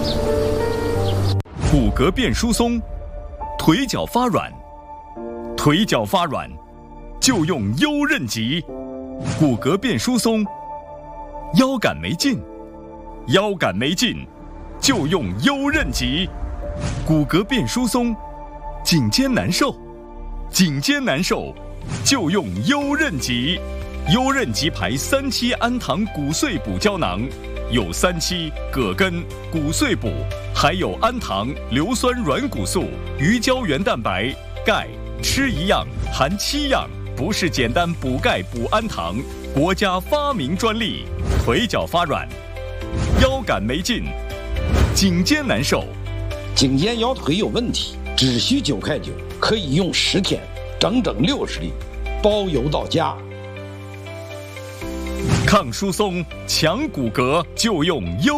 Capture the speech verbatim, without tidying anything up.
骨骼变疏松，腿脚发软，腿脚发软就用优韧脊。骨骼变疏松，腰杆没劲，腰杆没劲就用优韧脊。骨骼变疏松，颈肩难受，颈肩难受就用优韧脊。优韧脊牌三七氨糖骨碎补胶囊，有三七、葛根、骨碎补，还有氨糖、硫酸软骨素、鱼胶原蛋白、钙，吃一样含七样，不是简单补钙补氨糖，国家发明专利。腿脚发软，腰杆没劲，颈肩难受， 颈肩腰腿有问题，只需九块九，可以用十天，整整六十粒，包邮到家。 抗疏松、强骨骼就用优。